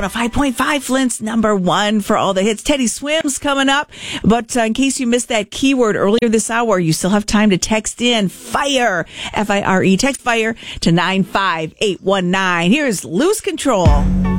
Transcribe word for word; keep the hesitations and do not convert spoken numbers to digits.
five point five, Flint's number one for all the hits. Teddy Swims coming up. But uh, in case you missed that keyword earlier this hour, you still have time to text in FIRE, F I R E, text FIRE to nine five eight one nine. Here's Lose Control.